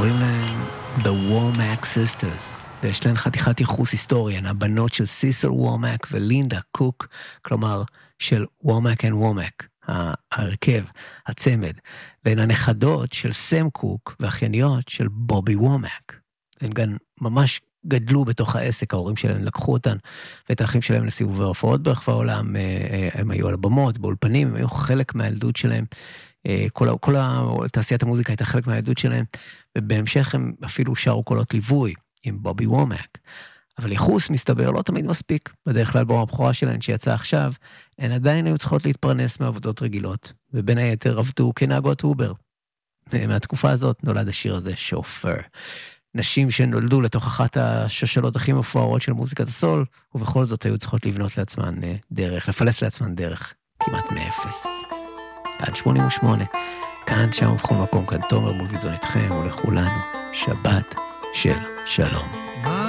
קוראים להם The Womack Sisters, ויש להן חתיכת ייחוס היסטורי, הן הבנות של סיסל וומק ולינדה קוק, כלומר של וומק and וומק, ההרכב, הצמד, והן הנכדות של סם קוק והאחייניות של בובי וומק. הן גם ממש גדלו בתוך העסק, ההורים שלהם לקחו אותן, ואת האחים שלהם לסיבובי הופעות ברחבי העולם, הם היו על הבמות, באולפנים, הם היו חלק מהילדות שלהם, כל תעשיית המוזיקה הייתה חלק מהילדות שלהם, ובהמשך הם אפילו שרו קולות ליווי עם בובי וומק. אבל ייחוס מסתבר לא תמיד מספיק, בדרך כלל באלבום הבכורה שלהן שיצא עכשיו, הן עדיין היו צריכות להתפרנס מעבודות רגילות, ובין היתר עבדו כנהגות אובר. ומהתקופה הזאת נולד השיר הזה, שופר. נשים שנולדו לתוך אחת השושלות הכי מפוארות של מוזיקת הסול, ובכל זאת היו צריכות לבנות לעצמן דרך, לפלס לעצמן דרך, כמעט מאפס. עד 88, כאן, שם ובכל מקום, כאן תומר מול ויזון איתכם, ולכולנו, שבת של שלום.